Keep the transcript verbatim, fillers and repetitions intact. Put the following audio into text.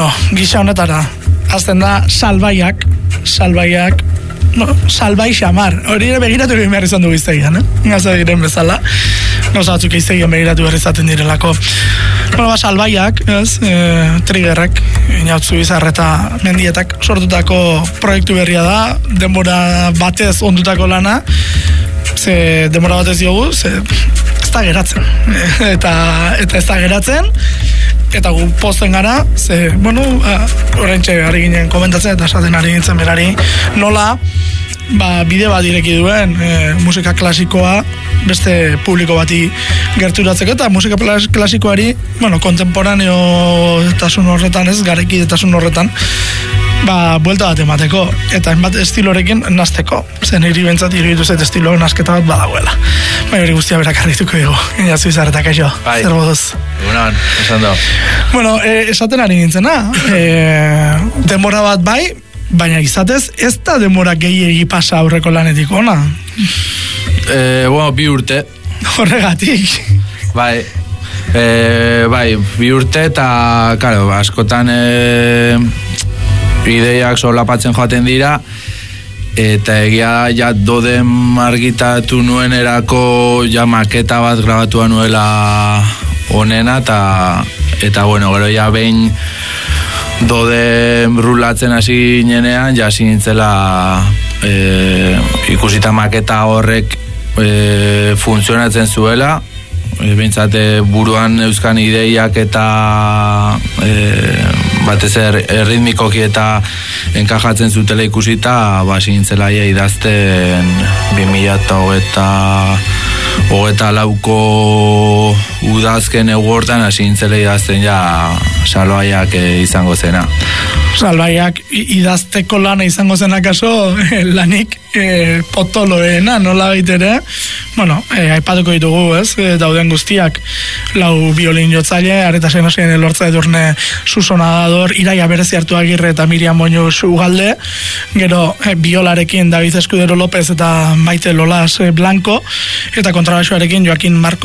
gisa honetara, azten da salbaiak, salbaiak, no, salbai xamar, hori ere begiratu egin behar izan du iztegian, eh? Gaza diren bezala, gauza batzuk iztegian begiratu behar izaten direlako. Bueno, ba, salbaiak, ez, e, triggerrek, inautzu izarreta mendietak sortutako proiektu berria da, denbora batez ondutako lana, ze denbora batez diogu, ze ez da geratzen, eta, eta ez da geratzen, eta gu pozten gara, ze, bueno, horrentxe ari ginen komentatzen, eta esaten ari gintzen berari, nola, ba, bide bat ireki duen e, musika klasikoa beste publiko bati gerturatzeko, eta musika klasikoari, bueno, kontemporaneo etasun horretan, ez, gareki etasun horretan, ba, buelta bat emateko, eta enbat estilorekin nazteko, zen hiri bentsat iruditu zait estilo nazketa bat badagoela. Bai, hori guztia berak arrituko dugu, inazu izarretak eixo, zer moduz. Egunon, esan da. Bueno, e, esaten ari nintzena, e, denbora bat bai, baina izatez, ez da denbora gehiegi pasa aurreko lanetik ona. E, bueno, bi urte. Horregatik. Bai, e, bai, bi urte eta, karo, askotan e, ideiak solapatzen joaten dira, eta egia ja doden argitatu nuen erako ja maketa bat grabatua nuela onena, eta, eta bueno, gero ja behin doden rulatzen hasi nenean, ja hasi nintzela e, ikusita maketa horrek e, funtzionatzen zuela, e, behintzate buruan euskan ideiak eta e, batez erritmikoki eta enkajatzen zutela ikusita, basi nintzela idazten bi mila hogeita lauko udazken egurtan hasi nintzela idazten ja salbaiak izango zena. Salbaiak idazteko lana izango zen akaso lanik e, potoloena, nola baitere. Bueno, e, aipatuko ditugu, ez? E, dauden guztiak lau biolin jotzaile, Areta Senosien Elortza Edurne Susonador, Iraia Berezi Artu Agirre eta Miriam Moñuz Ugalde, gero e, biolarekin David Escudero López eta Maite Lolas Blanco, eta kontrabaxoarekin Joaquín Marco